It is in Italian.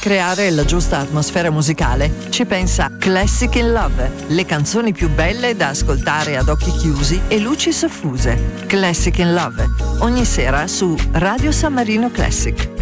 creare la giusta atmosfera musicale ci pensa Classic in Love, le canzoni più belle da ascoltare ad occhi chiusi e luci soffuse. Classic in Love, ogni sera su Radio San Marino Classic.